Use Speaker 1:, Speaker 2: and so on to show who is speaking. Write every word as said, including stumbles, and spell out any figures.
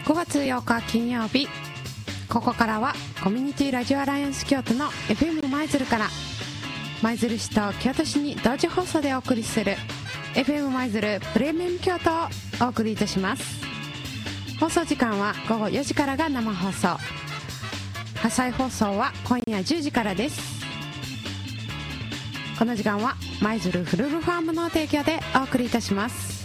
Speaker 1: ごがつようか金曜日、ここからはコミュニティラジオアライアンス京都の エフエム 舞鶴から舞鶴市と京都市に同時放送でお送りする エフエム 舞鶴プレミアム京都をお送りいたします。放送時間はごごよじからが生放送、破砕放送は今夜じゅうじからです。この時間は舞鶴フルルファームの提供でお送りいたします。